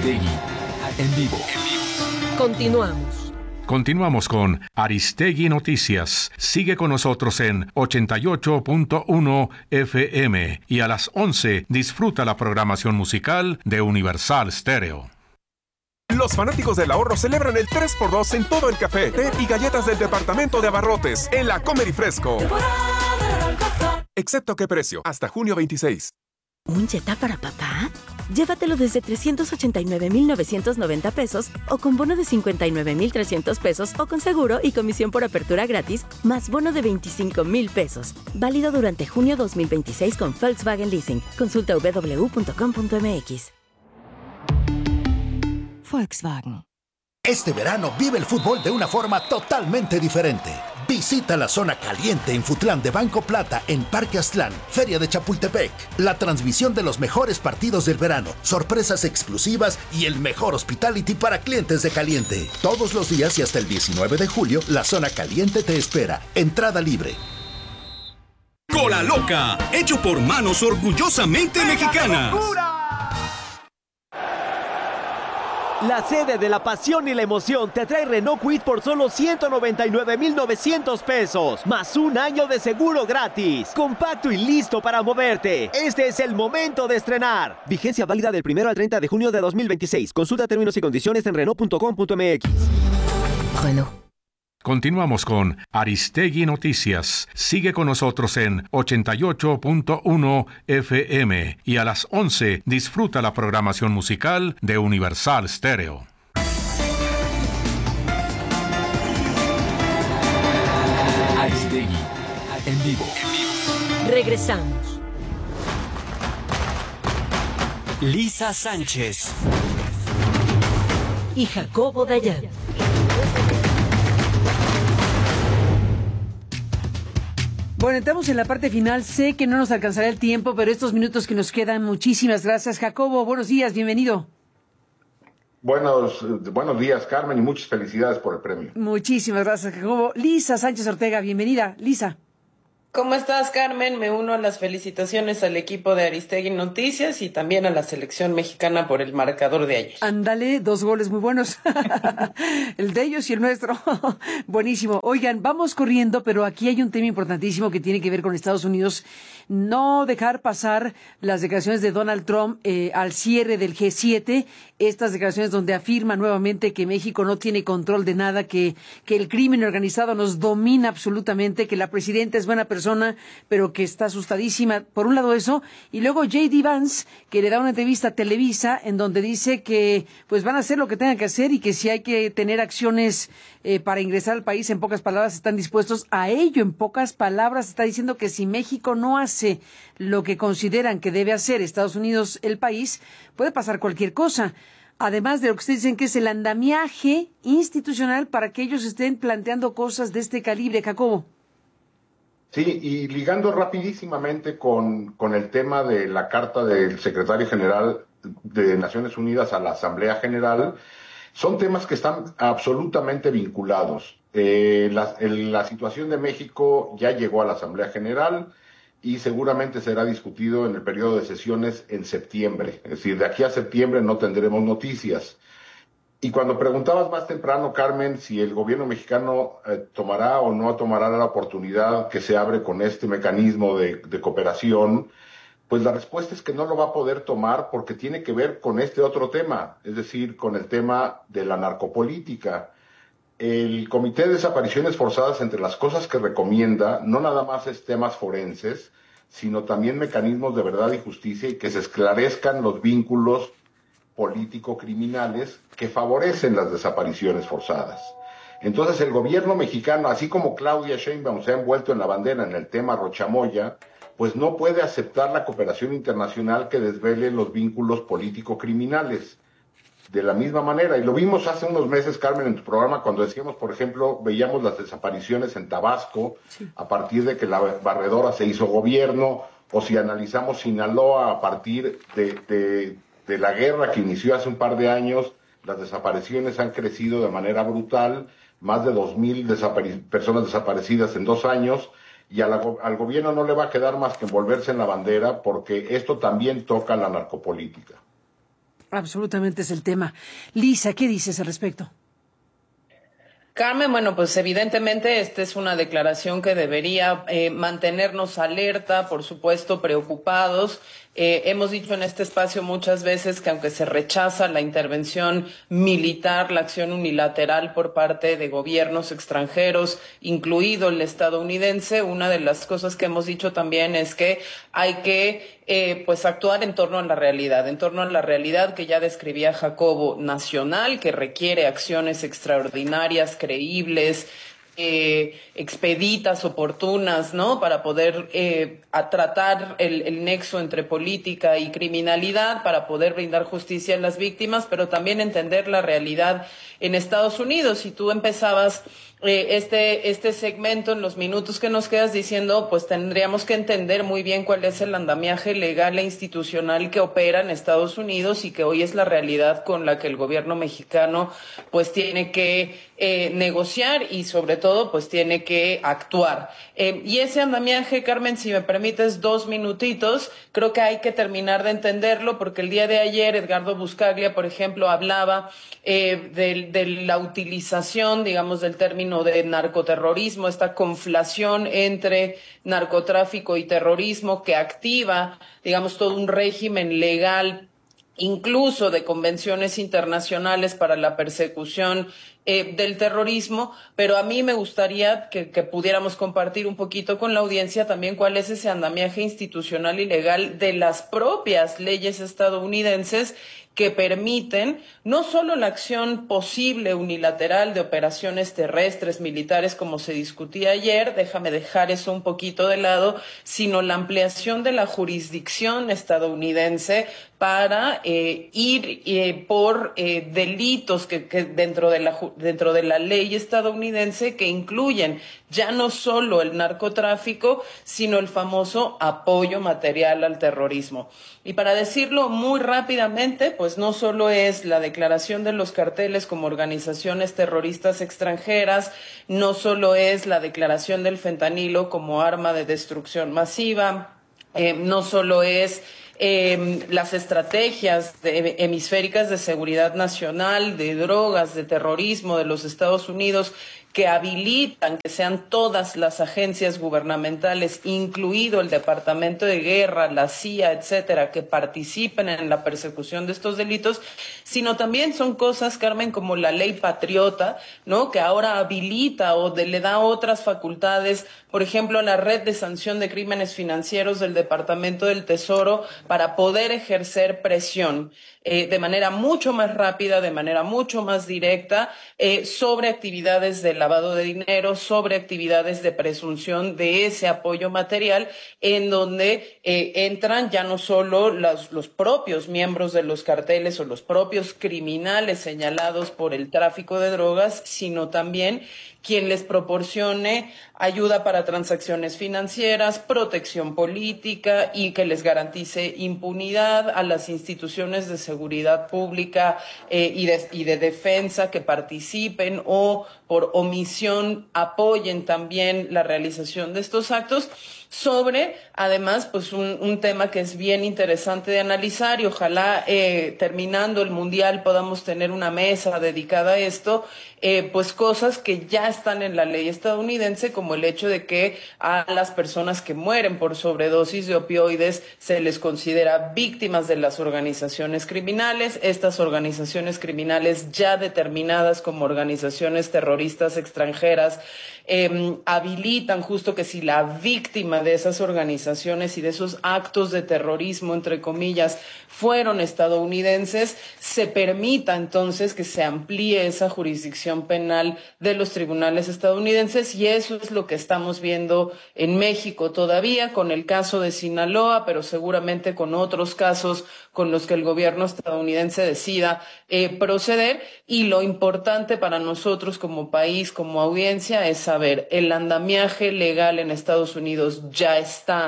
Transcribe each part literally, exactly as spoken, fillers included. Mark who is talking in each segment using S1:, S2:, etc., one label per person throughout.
S1: Aristegui en vivo.
S2: Continuamos.
S3: Continuamos con Aristegui Noticias. Sigue con nosotros en ochenta y ocho punto uno F M y a las once disfruta la programación musical de Universal Stereo.
S4: Los fanáticos del ahorro celebran el tres por dos en todo el café, té y galletas del departamento de abarrotes en la Comer y Fresco. Excepto qué precio, hasta junio veintiséis.
S5: ¿Un Jetta para papá? Llévatelo desde trescientos ochenta y nueve mil novecientos noventa pesos o con bono de cincuenta y nueve mil trescientos pesos o con seguro y comisión por apertura gratis más bono de veinticinco mil pesos. Válido durante junio dos mil veintiséis con Volkswagen Leasing. Consulta doble u doble u doble u punto com punto m x. Volkswagen.
S6: Este verano vive el fútbol de una forma totalmente diferente. Visita la zona caliente en Futlán de Banco Plata en Parque Aztlán, Feria de Chapultepec. La transmisión de los mejores partidos del verano, sorpresas exclusivas y el mejor hospitality para clientes de Caliente. Todos los días y hasta el diecinueve de julio, la zona caliente te espera. Entrada libre.
S7: Cola Loca, hecho por manos orgullosamente mexicanas.
S8: La sede de la pasión y la emoción te trae Renault Kwid por solo ciento noventa y nueve mil novecientos pesos, más un año de seguro gratis. Compacto y listo para moverte. Este es el momento de estrenar. Vigencia válida del primero al treinta de junio de dos mil veintiséis. Consulta términos y condiciones en Renault punto com punto m x.
S3: Renault. Continuamos con Aristegui Noticias. Sigue con nosotros en ochenta y ocho punto uno F M y a las once disfruta la programación musical de Universal Stereo.
S1: Aristegui en vivo.
S2: Regresamos.
S7: Lisa Sánchez
S2: y Jacobo Dayan.
S9: Bueno, entramos en la parte final. Sé que no nos alcanzará el tiempo, pero estos minutos que nos quedan, muchísimas gracias. Jacobo, buenos días, bienvenido.
S10: Buenos, buenos días, Carmen, y muchas felicidades por el premio.
S9: Muchísimas gracias, Jacobo. Lisa Sánchez Ortega, bienvenida. Lisa.
S11: ¿Cómo estás, Carmen? Me uno a las felicitaciones al equipo de Aristegui Noticias y también a la selección mexicana por el marcador de ayer.
S9: Ándale, dos goles muy buenos. El de ellos y el nuestro. Buenísimo. Oigan, vamos corriendo, pero aquí hay un tema importantísimo que tiene que ver con Estados Unidos. No dejar pasar las declaraciones de Donald Trump eh, al cierre del G siete. Estas declaraciones donde afirma nuevamente que México no tiene control de nada, que, que el crimen organizado nos domina absolutamente, que la presidenta es buena persona, pero que está asustadísima. Por un lado eso, y luego J D Vance, que le da una entrevista a Televisa en donde dice que pues van a hacer lo que tengan que hacer y que si hay que tener acciones eh, para ingresar al país, en pocas palabras, están dispuestos a ello. En pocas palabras, está diciendo que si México no hace lo que consideran que debe hacer Estados Unidos, el país, puede pasar cualquier cosa. Además de lo que ustedes dicen que es el andamiaje institucional para que ellos estén planteando cosas de este calibre, Jacobo.
S10: Sí, y ligando rapidísimamente con, con el tema de la carta del secretario general de Naciones Unidas a la Asamblea General, son temas que están absolutamente vinculados. Eh, la, el, la situación de México ya llegó a la Asamblea General y seguramente será discutido en el periodo de sesiones en septiembre. Es decir, de aquí a septiembre no tendremos noticias. Y cuando preguntabas más temprano, Carmen, si el gobierno mexicano eh, tomará o no tomará la oportunidad que se abre con este mecanismo de, de cooperación, pues la respuesta es que no lo va a poder tomar porque tiene que ver con este otro tema, es decir, con el tema de la narcopolítica. El Comité de Desapariciones Forzadas, entre las cosas que recomienda, no nada más es temas forenses, sino también mecanismos de verdad y justicia y que se esclarezcan los vínculos político-criminales que favorecen las desapariciones forzadas. Entonces el gobierno mexicano, así como Claudia Sheinbaum se ha envuelto en la bandera en el tema Rochamoya, pues no puede aceptar la cooperación internacional que desvele los vínculos político-criminales. De la misma manera, y lo vimos hace unos meses, Carmen, en tu programa, cuando decíamos, por ejemplo, veíamos las desapariciones en Tabasco, sí, a partir de que la barredora se hizo gobierno, o si analizamos Sinaloa a partir de, de, de la guerra que inició hace un par de años, las desapariciones han crecido de manera brutal, más de dos mil desapare- personas desaparecidas en dos años, y a la, al gobierno no le va a quedar más que envolverse en la bandera, porque esto también toca la narcopolítica.
S9: Absolutamente es el tema. Lisa, ¿qué dices al respecto?
S11: Carmen, bueno, pues evidentemente esta es una declaración que debería eh, mantenernos alerta, por supuesto, preocupados. Eh, hemos dicho en este espacio muchas veces que aunque se rechaza la intervención militar, la acción unilateral por parte de gobiernos extranjeros, incluido el estadounidense, una de las cosas que hemos dicho también es que hay que eh, pues actuar en torno a la realidad, en torno a la realidad que ya describía Jacobo, nacional, que requiere acciones extraordinarias, creíbles, Eh, expeditas, oportunas, ¿no? Para poder eh, a tratar el, el nexo entre política y criminalidad, para poder brindar justicia a las víctimas, pero también entender la realidad en Estados Unidos. Y tú empezabas eh, este, este segmento en los minutos que nos quedas diciendo, pues tendríamos que entender muy bien cuál es el andamiaje legal e institucional que opera en Estados Unidos y que hoy es la realidad con la que el gobierno mexicano pues tiene que eh, negociar y sobre todo pues tiene que actuar. Eh, y ese andamiaje, Carmen, si me permites dos minutitos, creo que hay que terminar de entenderlo porque el día de ayer Edgardo Buscaglia, por ejemplo, hablaba eh, de, de la utilización, digamos, del término de narcoterrorismo, esta conflación entre narcotráfico y terrorismo que activa, digamos, todo un régimen legal, incluso de convenciones internacionales para la persecución eh, del terrorismo, pero a mí me gustaría que, que pudiéramos compartir un poquito con la audiencia también cuál es ese andamiaje institucional y legal de las propias leyes estadounidenses que permiten no solo la acción posible unilateral de operaciones terrestres, militares, como se discutía ayer, déjame dejar eso un poquito de lado, sino la ampliación de la jurisdicción estadounidense para eh, ir eh, por eh, delitos que, que dentro de la dentro de la ley estadounidense que incluyen ya no solo el narcotráfico, sino el famoso apoyo material al terrorismo. Y para decirlo muy rápidamente, pues no solo es la declaración de los carteles como organizaciones terroristas extranjeras, no solo es la declaración del fentanilo como arma de destrucción masiva, eh, no solo es Eh, las estrategias de, hemisféricas de seguridad nacional, de drogas, de terrorismo de los Estados Unidos que habilitan que sean todas las agencias gubernamentales, incluido el Departamento de Guerra, la C I A, etcétera, que participen en la persecución de estos delitos, sino también son cosas, Carmen, como la ley patriota, ¿no? Que ahora habilita o de, le da otras facultades, por ejemplo, a la red de sanción de crímenes financieros del Departamento del Tesoro para poder ejercer presión eh, de manera mucho más rápida, de manera mucho más directa, eh, sobre actividades de lavado de dinero, sobre actividades de presunción de ese apoyo material, en donde eh, entran ya no solo los, los propios miembros de los carteles o los propios criminales señalados por el tráfico de drogas, sino también quien les proporcione ayuda para transacciones financieras, protección política y que les garantice impunidad a las instituciones de seguridad pública eh, y, de, y de defensa que participen o por omisión apoyen también la realización de estos actos, sobre, además, pues un, un tema que es bien interesante de analizar y ojalá eh, terminando el Mundial podamos tener una mesa dedicada a esto, eh, pues cosas que ya están en la ley estadounidense, como el hecho de que a las personas que mueren por sobredosis de opioides se les considera víctimas de las organizaciones criminales, estas organizaciones criminales ya determinadas como organizaciones terroristas extranjeras, eh, habilitan justo que si la víctima de esas organizaciones y de esos actos de terrorismo, entre comillas, fueron estadounidenses, se permita entonces que se amplíe esa jurisdicción penal de los tribunales estadounidenses, y eso es lo que estamos viendo en México todavía con el caso de Sinaloa, pero seguramente con otros casos con los que el gobierno estadounidense decida eh, proceder. Y lo importante para nosotros como país, como audiencia, es saber el andamiaje legal en Estados Unidos ya está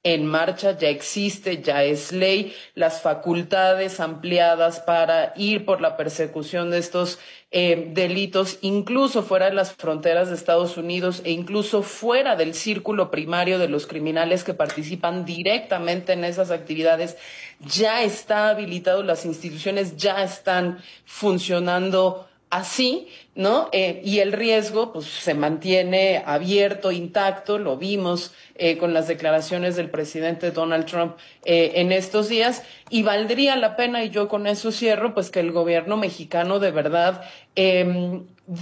S11: en marcha, ya existe, ya es ley, las facultades ampliadas para ir por la persecución de estos eh, delitos, incluso fuera de las fronteras de Estados Unidos e incluso fuera del círculo primario de los criminales que participan directamente en esas actividades, ya está habilitado, las instituciones ya están funcionando así, ¿no? Eh, y el riesgo, pues, se mantiene abierto, intacto, lo vimos eh, con las declaraciones del presidente Donald Trump eh, en estos días, y valdría la pena, y yo con eso cierro, pues que el gobierno mexicano de verdad eh,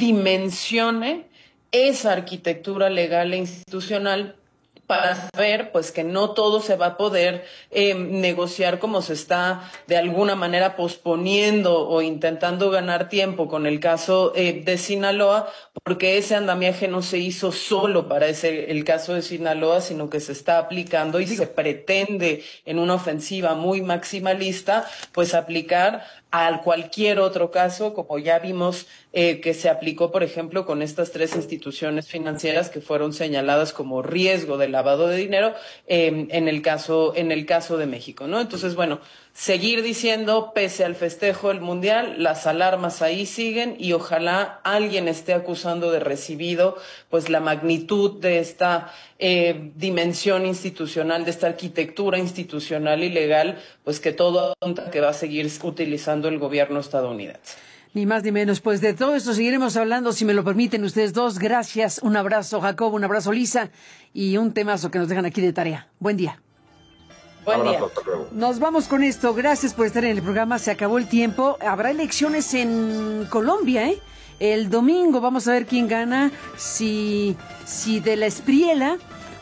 S11: dimensione esa arquitectura legal e institucional para ver pues que no todo se va a poder eh, negociar como se está de alguna manera posponiendo o intentando ganar tiempo con el caso eh, de Sinaloa, porque ese andamiaje no se hizo solo para ese, el caso de Sinaloa, sino que se está aplicando y se pretende en una ofensiva muy maximalista pues aplicar a cualquier otro caso, como ya vimos eh, que se aplicó, por ejemplo, con estas tres instituciones financieras que fueron señaladas como riesgo de lavado de dinero eh, en el caso en el caso de México, ¿no? Entonces, bueno, seguir diciendo, pese al festejo del Mundial, las alarmas ahí siguen y ojalá alguien esté acusando de recibido pues la magnitud de esta eh, dimensión institucional, de esta arquitectura institucional y legal, pues que todo apunta que va a seguir utilizando el gobierno estadounidense.
S9: Ni más ni menos. Pues de todo esto seguiremos hablando, si me lo permiten ustedes dos. Gracias. Un abrazo, Jacobo. Un abrazo, Lisa. Y un temazo que nos dejan aquí de tarea. Buen día.
S11: Buen día.
S9: Nos vamos con esto. Gracias por estar en el programa. Se acabó el tiempo. Habrá elecciones en Colombia, ¿eh? El domingo vamos a ver quién gana. Si, si de la Espriella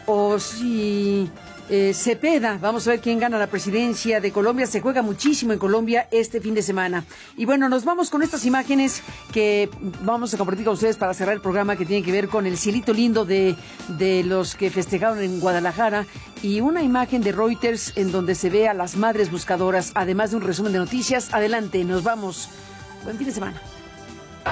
S9: o si... Eh, Cepeda, vamos a ver quién gana la presidencia de Colombia. Se juega muchísimo en Colombia este fin de semana. Y bueno, nos vamos con estas imágenes que vamos a compartir con ustedes para cerrar el programa, que tiene que ver con el cielito lindo de, de los que festejaron en Guadalajara, y una imagen de Reuters en donde se ve a las madres buscadoras, además de un resumen de noticias. Adelante, nos vamos. Buen fin de semana.